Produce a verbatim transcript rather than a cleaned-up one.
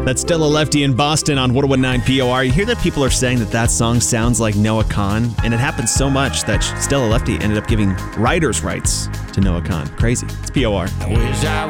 That's Stella Lefty in Boston on one oh one point nine P O R. You hear that people are saying that that song sounds like Noah Kahan, and it happened so much that Stella Lefty ended up giving writer's rights to Noah Kahan. Crazy. It's P O R. I wish I